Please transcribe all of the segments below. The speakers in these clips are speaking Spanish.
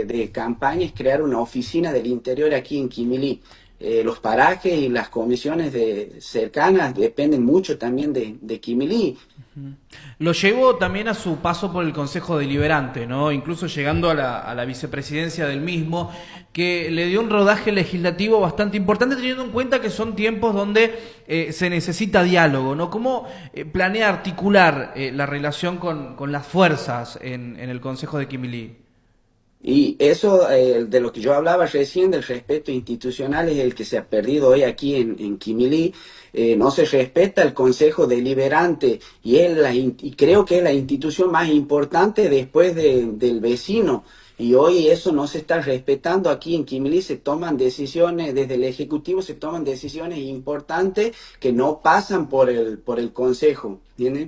de campaña es crear una oficina del interior aquí en Quimilí. Los parajes y las comisiones cercanas dependen mucho también de Quimilí. Lo llevó también a su paso por el Consejo Deliberante, ¿no? Incluso llegando a la vicepresidencia del mismo, que le dio un rodaje legislativo bastante importante, teniendo en cuenta que son tiempos donde se necesita diálogo, ¿no? ¿Cómo planea articular la relación con las fuerzas en el Consejo de Quimilí? Y eso de lo que yo hablaba recién, del respeto institucional, es el que se ha perdido hoy aquí en Quimilí. No se respeta el Consejo Deliberante y creo que es la institución más importante después del vecino. Y hoy eso no se está respetando. Aquí en Quimilí se toman decisiones, desde el Ejecutivo se toman decisiones importantes que no pasan por el Consejo, ¿entiendes?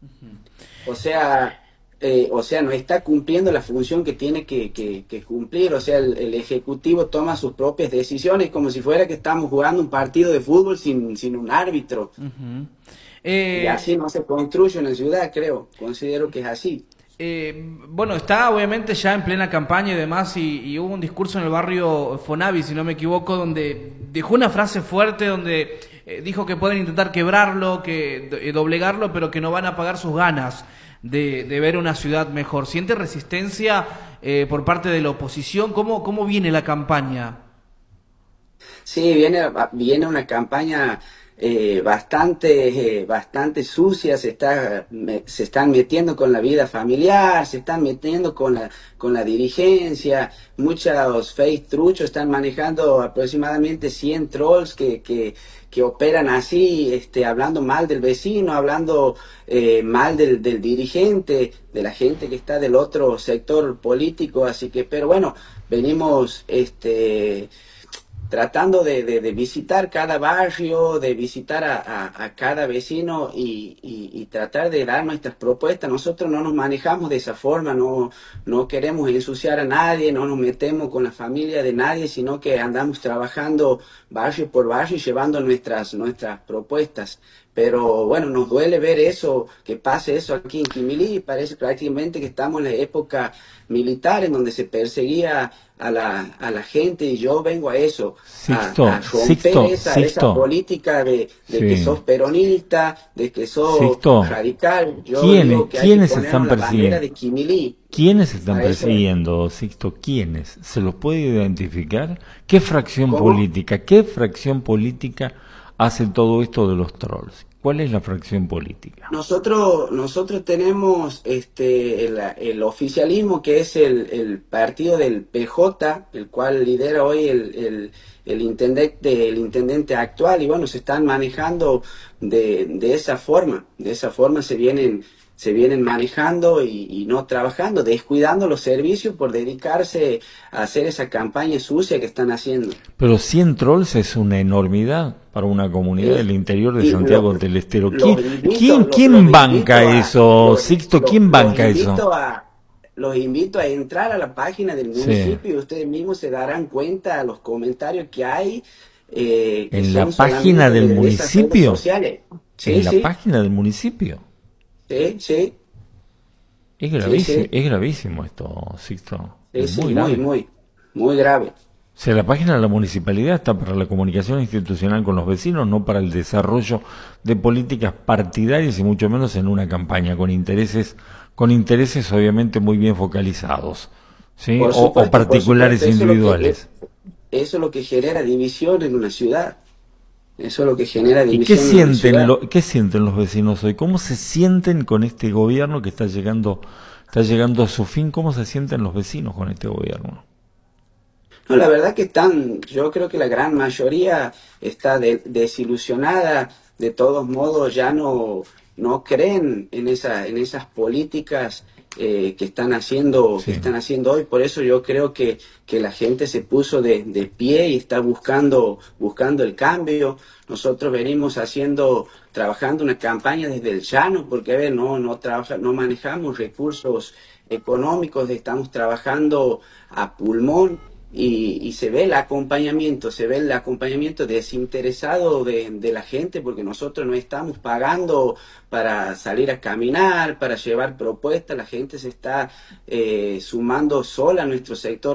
O sea, no está cumpliendo la función que tiene que cumplir. O sea, el Ejecutivo toma sus propias decisiones como si fuera que estamos jugando un partido de fútbol sin un árbitro. Uh-huh. Y así no se construye una ciudad, creo. Considero que es así. Bueno, está obviamente ya en plena campaña y demás, y hubo un discurso en el barrio Fonavi, si no me equivoco, donde dejó una frase fuerte, donde dijo que pueden intentar quebrarlo, que doblegarlo, pero que no van a pagar sus ganas de ver una ciudad mejor. ¿Siente resistencia por parte de la oposición? ¿Cómo viene la campaña? Sí, viene una campaña bastante sucia. Se están metiendo con la vida familiar, se están metiendo con la dirigencia. Muchos fake truchos están manejando aproximadamente 100 trolls que operan así, hablando mal del vecino, hablando mal del dirigente, de la gente que está del otro sector político. Así que, pero bueno, venimos tratando de visitar cada barrio, de visitar a cada vecino y tratar de dar nuestras propuestas. Nosotros no nos manejamos de esa forma, no queremos ensuciar a nadie, no nos metemos con la familia de nadie, sino que andamos trabajando barrio por barrio y llevando nuestras propuestas. Pero bueno, nos duele ver eso, que pase eso aquí en Quimilí. Parece prácticamente que estamos en la época militar, en donde se perseguía a la gente, y yo vengo a eso, a romper esa política de Sí. que sos peronista, de que sos Sixto, radical. Yo digo que hay que ¿quiénes ponernos están la bandera persiguiendo? de Quimilí. ¿Quiénes están Para eso, persiguiendo, Sixto? ¿Quiénes? ¿Se los puede identificar? ¿Qué fracción ¿cómo? política hace todo esto de los trolls? ¿Cuál es la fracción política? Nosotros tenemos el oficialismo, que es el partido del PJ, el cual lidera hoy el intendente actual, y bueno, se están manejando de esa forma. De esa forma se vienen manejando y no trabajando, descuidando los servicios por dedicarse a hacer esa campaña sucia que están haciendo. Pero 100 trolls es una enormidad para una comunidad del interior de Y Santiago del Estero. ¿Quién los banca invito eso, Sixto? ¿Quién banca eso? los invito a entrar a la página del Sí. municipio, y ustedes mismos se darán cuenta de los comentarios que hay. Que ¿En la son página solamente del de esas redes municipio? sociales. Sí, ¿En la sí, página del municipio? sí. Es Sí, gravísimo, sí, es gravísimo esto, Sixto. sí, Es sí, muy muy, grave. muy, muy grave. O sea, la página de la municipalidad está para la comunicación institucional con los vecinos, no para el desarrollo de políticas partidarias y mucho menos en una campaña con intereses obviamente muy bien focalizados, ¿sí? O Por particulares supuesto, individuales. eso es lo que genera división en una ciudad. Eso es lo que genera ¿Y qué división en una ciudad. qué sienten los vecinos hoy? ¿Cómo se sienten con este gobierno que está llegando a su fin? ¿Cómo se sienten los vecinos con este gobierno? No, la verdad que yo creo que la gran mayoría está desilusionada. De todos modos, ya no creen en esas políticas que están haciendo, Sí. hoy. Por eso yo creo que la gente se puso de pie y está buscando el cambio. Nosotros venimos trabajando una campaña desde el llano, porque a ver, no manejamos recursos económicos, estamos trabajando a pulmón. Y se ve el acompañamiento desinteresado de la gente, porque nosotros no estamos pagando para salir a caminar, para llevar propuestas. La gente se está sumando sola a nuestro sector